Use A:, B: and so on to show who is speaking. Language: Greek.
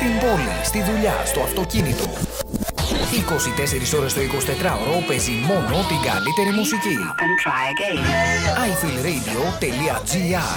A: Στην πόλη, στη δουλειά, στο αυτοκίνητο. 24 ώρες το 24ωρο παίζει μόνο την καλύτερη μουσική. iFeelRadio.gr.